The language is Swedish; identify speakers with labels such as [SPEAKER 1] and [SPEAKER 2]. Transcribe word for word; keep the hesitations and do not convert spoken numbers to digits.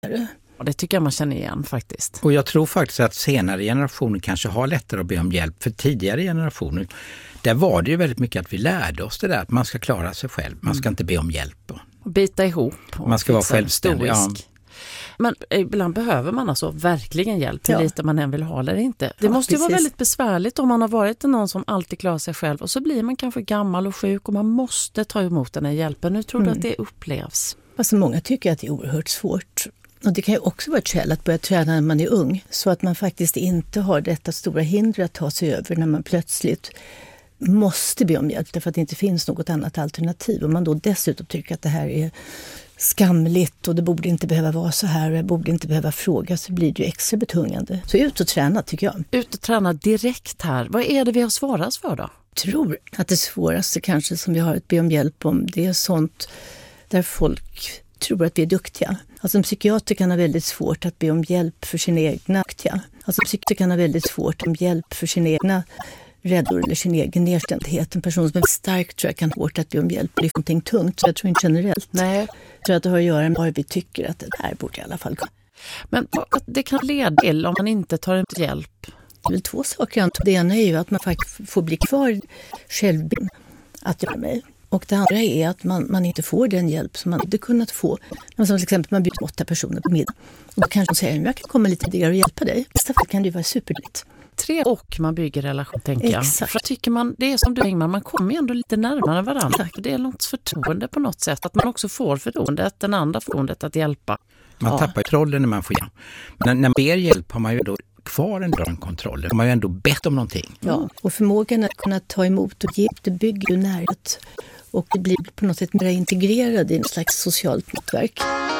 [SPEAKER 1] Och det tycker jag man känner igen faktiskt.
[SPEAKER 2] Och jag tror faktiskt att senare generationer kanske har lättare att be om hjälp. För tidigare generationer, där var det ju väldigt mycket att vi lärde oss det där. Att man ska klara sig själv, man ska mm. inte be om hjälp.
[SPEAKER 1] Och bita ihop. Och
[SPEAKER 2] man ska vara självständig. Ja.
[SPEAKER 1] Men ibland behöver man alltså verkligen hjälp, hur ja. lite man än vill ha eller inte. Det ja, måste ju precis. vara väldigt besvärligt om man har varit någon som alltid klarar sig själv och så blir man kanske gammal och sjuk och man måste ta emot den här hjälpen. Hur tror mm. du att det upplevs?
[SPEAKER 3] Alltså många tycker att det är oerhört svårt. Och det kan ju också vara ett skäl att börja träna när man är ung. Så att man faktiskt inte har detta stora hinder att ta sig över när man plötsligt måste be om hjälp. Därför att det inte finns något annat alternativ. Och man då dessutom tycker att det här är skamligt och det borde inte behöva vara så här och jag borde inte behöva fråga, så blir det ju extra betungande. Så ut och träna tycker jag.
[SPEAKER 1] Ut och träna direkt här. Vad är det vi har svarats för då?
[SPEAKER 3] Jag tror att det svåraste kanske som vi har att be om hjälp om, det är sånt där folk tror att vi är duktiga. Alltså en psykiater kan ha väldigt svårt att be om hjälp för sina egna duktiga. Alltså en psykiater kan ha väldigt svårt om hjälp för sina egna räddor eller sin egen nedstämdhet. En person som är stark tror jag kan ha svårt att be om hjälp. Det är någonting tungt, så jag tror inte generellt. Nej. Jag tror att det har att göra med vad vi tycker att det här borde i alla fall gå.
[SPEAKER 1] Men att det kan leda till om man inte tar emot hjälp?
[SPEAKER 3] Det är väl två saker. Det ena är ju att man faktiskt får bli kvar självbild att göra mig. Och det andra är att man, man inte får den hjälp som man hade kunnat få. Men som till exempel man bjuder åtta personer på middag. Och då kanske de säger, jag kan komma lite tidigare och hjälpa dig. I nästa fall kan det ju vara superligt.
[SPEAKER 1] Tre och man bygger relation, tänker jag. Exakt. För tycker man, det är som du Ingmar, man kommer ju ändå lite närmare varandra. Exakt. Det är något förtroende på något sätt. Att man också får förtroendet, den andra förtroendet att hjälpa.
[SPEAKER 2] Man ja. tappar trollen när man får hjälp. Men när man ber hjälp har man ju då kvar en bra kontroll. Man har ju ändå bett om någonting.
[SPEAKER 3] Ja, och förmågan att kunna ta emot och ge, det bygger ju närhet. Och det blir på något sätt mer integrerad i en slags socialt nätverk.